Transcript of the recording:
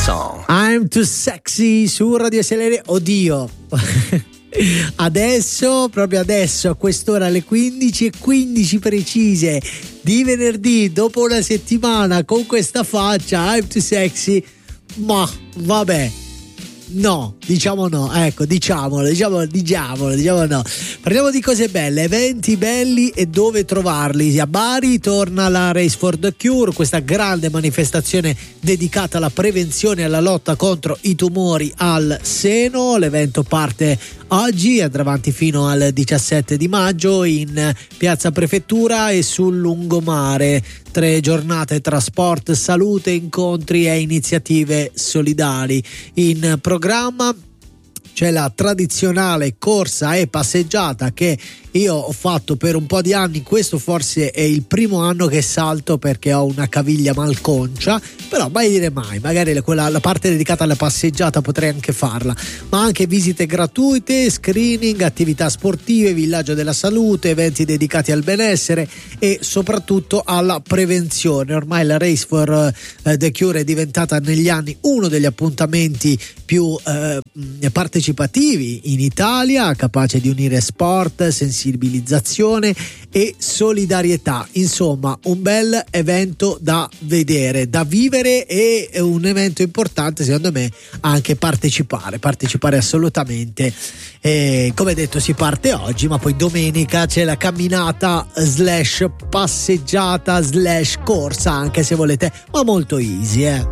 song. I'm Too Sexy su Radio Selere. Oddio. Adesso, proprio adesso, a quest'ora alle 15:15 precise di venerdì, dopo una settimana con questa faccia, I'm Too Sexy, ma vabbè. No, diciamo no, ecco, diciamolo no. Parliamo di cose belle, eventi belli e dove trovarli. A Bari torna la Race for the Cure, questa grande manifestazione dedicata alla prevenzione e alla lotta contro i tumori al seno. L'evento parte oggi, andrà avanti fino al 17 di maggio in Piazza Prefettura e sul lungomare. 3 giornate tra sport, salute, incontri e iniziative solidali. In programma c'è la tradizionale corsa e passeggiata che io ho fatto per un po' di anni. Questo forse è il primo anno che salto perché ho una caviglia malconcia, però mai dire mai, magari la parte dedicata alla passeggiata potrei anche farla, ma anche visite gratuite, screening, attività sportive, villaggio della salute, eventi dedicati al benessere e soprattutto alla prevenzione. Ormai la Race for the Cure è diventata negli anni uno degli appuntamenti più partecipativi in Italia, capace di unire sport, sensibilizzazione e solidarietà. Insomma, un bel evento da vedere, da vivere, e un evento importante secondo me anche partecipare assolutamente. Come detto, si parte oggi, ma poi domenica c'è la camminata / passeggiata / corsa, anche se volete, ma molto easy,